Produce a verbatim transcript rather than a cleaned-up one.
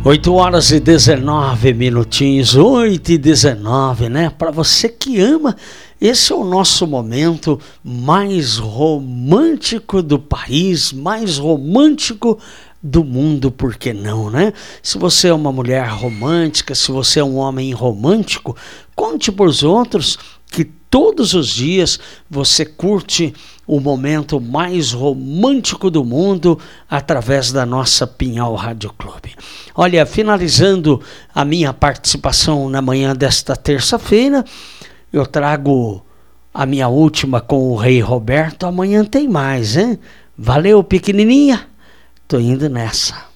oito horas e dezenove minutinhos, oito e dezenove, né? Para você que ama, esse é o nosso momento mais romântico do país, mais romântico do mundo, por que não, né? Se você é uma mulher romântica, se você é um homem romântico, conte para os outros que todos os dias você curte o momento mais romântico do mundo através da nossa Pinhal Rádio Clube. Olha, finalizando a minha participação na manhã desta terça-feira, eu trago a minha última com o Rei Roberto. Amanhã tem mais, hein? Valeu, pequenininha. Tô indo nessa.